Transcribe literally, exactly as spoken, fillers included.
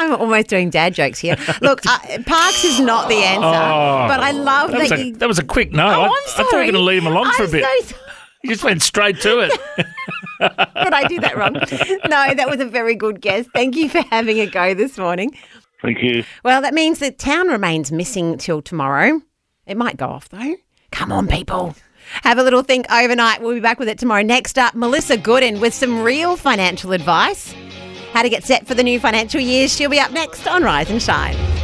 I'm almost doing dad jokes here. Look, uh, Parks is not the answer, Oh, but I love that. that, Was a, you... that was a quick no. Oh, I, I'm I thought you were sorry. going to leave him along for I'm a bit. so sorry. You just went straight to it. Did I do that wrong? No, that was a very good guess. Thank you for having a go this morning. Thank you. Well, that means the town remains missing till tomorrow. It might go off, though. Come on, people. Have a little think overnight. We'll be back with it tomorrow. Next up, Melissa Gooden with some real financial advice. How to get set for the new financial year. She'll be up next on Rise and Shine.